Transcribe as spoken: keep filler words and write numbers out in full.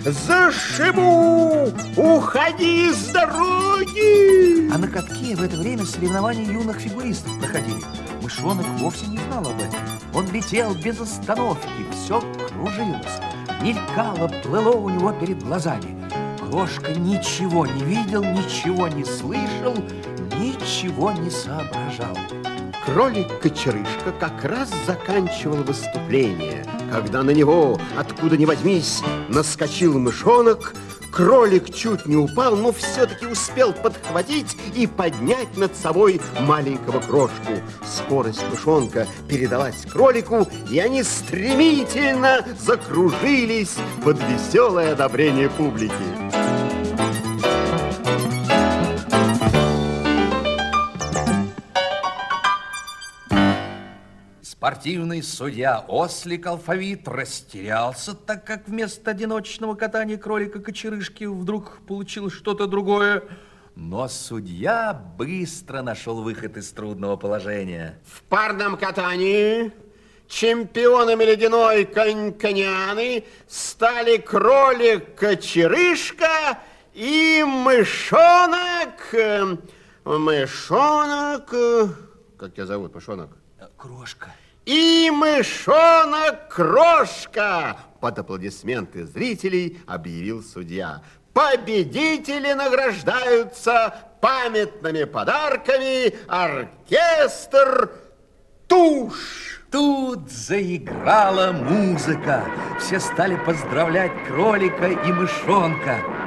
Зашибу! Уходи с дороги! А на катке в это время соревнования юных фигуристов проходили. Мышонок вовсе не знал об этом. Он летел без остановки, все кружилось, мелькало, плыло у него перед глазами. Крошка ничего не видел, ничего не слышал, ничего не соображал. Кролик-кочерышка как раз заканчивал выступление, когда на него, откуда ни возьмись, наскочил мышонок. Кролик чуть не упал, но все-таки успел подхватить и поднять над собой маленького крошку. Скорость мышонка передалась кролику, и они стремительно закружились под веселое одобрение публики. Спортивный судья Ослик Алфавит растерялся, так как вместо одиночного катания кролика-кочерышки вдруг получилось что-то другое. Но судья быстро нашел выход из трудного положения. В парном катании чемпионами ледяной коньконяны стали кролик-кочерышка и мышонок. Мышонок... Как тебя зовут, мышонок? Крошка. И мышонок-крошка! Под аплодисменты зрителей объявил судья. Победители награждаются памятными подарками. Оркестр «Тушь». Тут заиграла музыка. Все стали поздравлять кролика и мышонка.